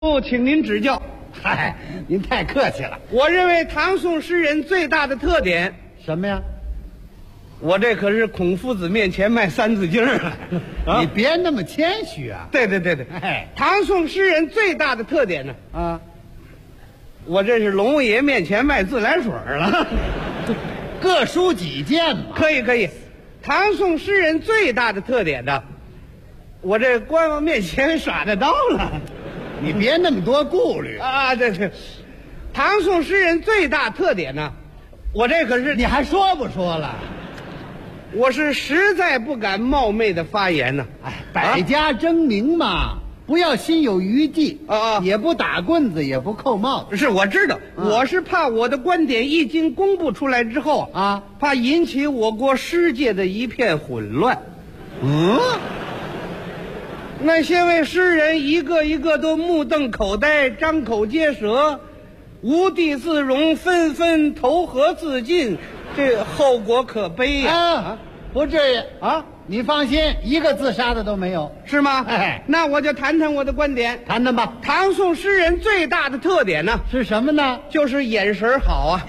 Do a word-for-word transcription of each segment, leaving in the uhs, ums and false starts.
不，请您指教。 嗨，您太客气了。 我认为唐宋诗人最大的特点， 什么呀？ 我这可是孔夫子面前卖三字经啊！ 你别那么谦虚啊！ 对对对对， 哎， 唐宋诗人最大的特点呢， 啊， 我这是龙爷面前卖自来水了。 各抒己见嘛。 可以可以，唐宋诗人最大的特点呢，我这官王面前耍得刀了。 你别那么多顾虑啊！对对，唐宋诗人最大特点呢，我这可是你还说不说了？ 我是实在不敢冒昧的发言呢。 哎，百家争鸣嘛，不要心有余悸啊啊！ 也不打棍子，也不扣帽子。 是我知道， 嗯、 我是怕我的观点一经公布出来之后啊， 怕引起我国诗界的一片混乱。 嗯。 那些位诗人一个一个都目瞪口呆，张口结舌，无地自容，纷纷投河自尽，这后果可悲呀！ 啊，不至于啊，你放心，一个自杀的都没有， 是吗？ 哎， 那我就谈谈我的观点， 谈谈吧。 唐宋诗人最大的特点呢， 是什么呢？ 就是眼神好啊。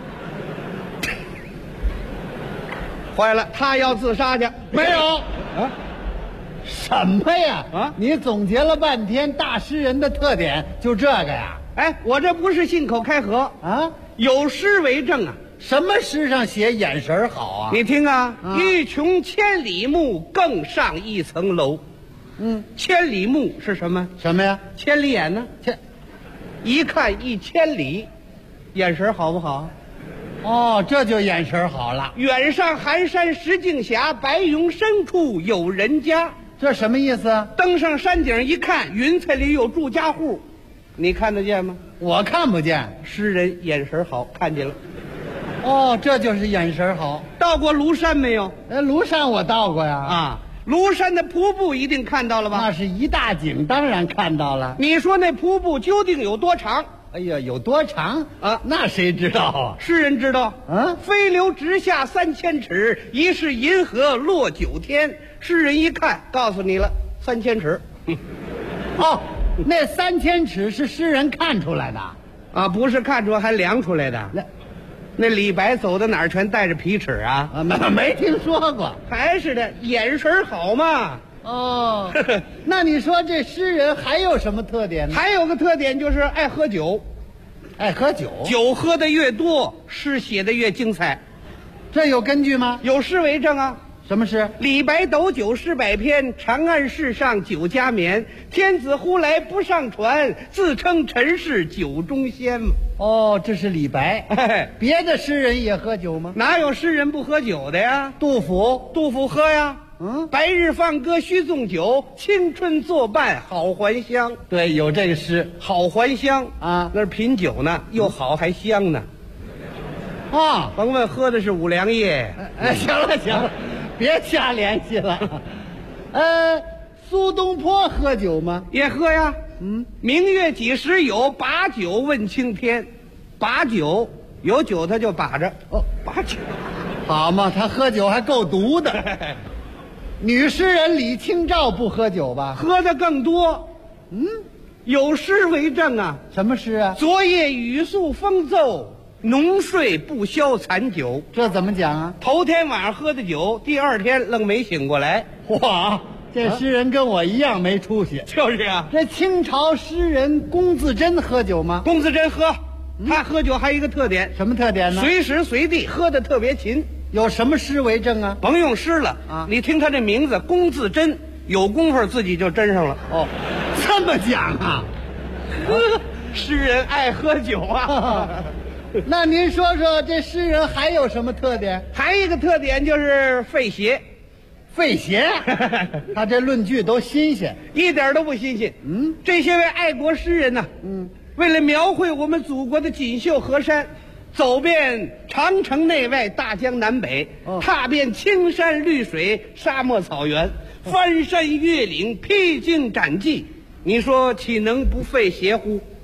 坏了，他要自杀去？ 没有啊。 什么呀？ 啊！ 你总结了半天大诗人的特点，就这个呀？ 哎，我这不是信口开河啊， 有诗为证啊。 什么诗上写眼神好啊？ 你听啊， 啊欲穷千里目，更上一层楼。 嗯， 千里目是什么？ 什么呀？ 千里眼呢？ 千， 一看一千里，眼神好不好？ 哦，这就眼神好了。 远上寒山石径斜，白云深处有人家。 这什么意思？ 登上山顶一看，云彩里有住家户，你看得见吗？ 我看不见。 诗人眼神好，看见了。 哦，这就是眼神好。 到过庐山没有？ 哎，庐山我到过呀。 啊，庐山的瀑布一定看到了吧？ 那是一大景，当然看到了。 你说那瀑布究竟有多长？ 哎呀，有多长啊？ 那谁知道啊？ 诗人知道。 嗯， 飞流直下三千尺，疑是银河落九天。诗人一看，告诉你了，三千尺。 哦，那三千尺是诗人看出来的啊，不是看出来，还量出来的。 那那李白走到哪儿全带着皮尺啊？ 啊，没没听说过。 还是的，眼神好嘛。 哦，那你说这诗人还有什么特点呢？ 还有个特点就是爱喝酒， 爱喝酒， 酒喝的越多，诗写的越精彩。 这有根据吗？ 有诗为证啊。 什么诗？ 李白斗酒诗百篇，长安市上酒家眠。天子呼来不上船，自称臣是酒中仙嘛。 哦，这是李白。 哎， 别的诗人也喝酒吗？ 哪有诗人不喝酒的呀？ 杜甫， 杜甫喝呀。 嗯， 白日放歌须纵酒，青春作伴好还乡。 对，有这个诗， 好还乡啊， 那是品酒呢，又好还香呢。 啊， 甭问喝的是五粮液。 哎，行了行了，别瞎联系了。呃，苏东坡喝酒吗？ 也喝呀。 嗯， 明月几时有？把酒问青天。把酒，有酒他就把着。 哦， 把酒， 好嘛，他喝酒还够毒的。女诗人李清照不喝酒吧？ 喝的更多。 嗯， 有诗为证啊。 什么诗啊？ 昨夜雨宿风骤，浓睡不消残酒。 这怎么讲啊？ 头天晚上喝的酒，第二天愣没醒过来。 哇，这诗人跟我一样没出息。 就是啊。 这清朝诗人龚自珍喝酒吗？ 龚自珍喝，他喝酒还有一个特点。 什么特点呢？ 随时随地喝的特别勤。 有什么诗为证啊？ 甭用诗了啊， 你听他这名字龚自珍，有功夫自己就真上了。 哦，这么讲啊？ 呵，诗人爱喝酒啊。 那您说说这诗人还有什么特点？ 还有一个特点就是费邪。 费邪？他这论据都新鲜， 一点都不新鲜。 嗯， 这些位爱国诗人呢， 嗯， 为了描绘我们祖国的锦绣河山，走遍长城内外、大江南北， 哦， 踏遍青山绿水、沙漠草原， 哦， 翻山越岭、披荆斩棘，你说岂能不费邪乎？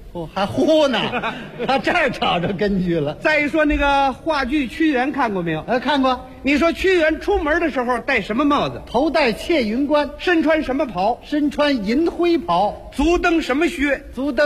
哦，还呼呢，他这儿找着根据了。 再一说那个话剧《屈原》看过没有？ 呃，看过， 你说屈原出门的时候戴什么帽子？ 头戴窃云冠， 身穿什么袍？ 身穿银灰袍， 足蹬什么靴？ 足蹬